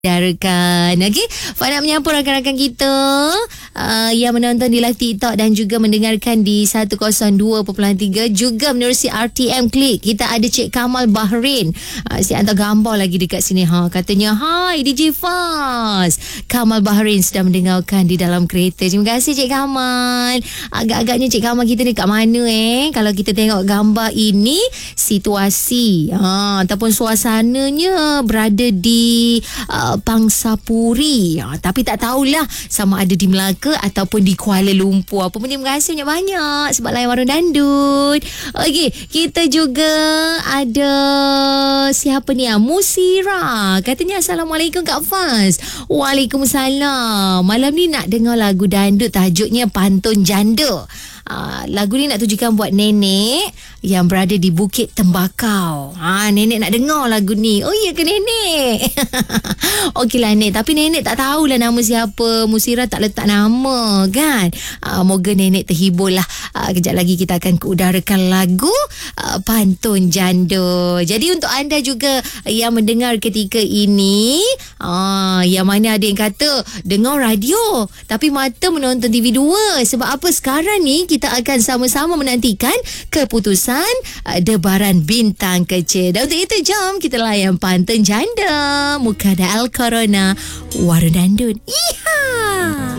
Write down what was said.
Darakan. Okey, Fana menyapa rakan-rakan kita yang menonton di live TikTok dan juga mendengarkan di 102.3, juga menerusi RTM Klik. Kita ada Cik Kamal Bahrain. Si hantar gambar lagi dekat sini. Katanya, "Hai DJ Faz." Kamal Bahrain sedang mendengarkan di dalam kereta. Terima kasih Cik Kamal. Agak-agaknya Cik Kamal kita ni kat mana kalau kita tengok gambar ini, situasi ataupun suasananya berada di Pangsapuri. Tapi tak tahulah sama ada di Melaka ataupun di Kuala Lumpur. Apa pun, terima kasih banyak-banyak sebab layan Warung Dandut. Okey, kita juga ada siapa ni? Musira. Katanya, "Assalamualaikum Kak Faz." Waalaikumsalam. Malam ni nak dengar lagu dandut, tajuknya Pantun Janda. Lagu ni nak tujukan buat nenek yang berada di Bukit Tembakau. Nenek nak dengar lagu ni. Oh iya ke nenek? Okeylah Nek, tapi nenek tak tahulah nama siapa. Musira tak letak nama kan. Moga nenek terhibur lah. Kejap lagi kita akan udarakan lagu Pantun Janda. Jadi untuk anda juga yang mendengar ketika ini, yang mana ada yang kata dengar radio tapi mata menonton TV2. Sebab apa? Sekarang ni kita akan sama-sama menantikan keputusan debaran bintang kecil. Dan untuk itu, jom kita layan Pantun Janda Mukada Al Corona Warung Dandut. Iha.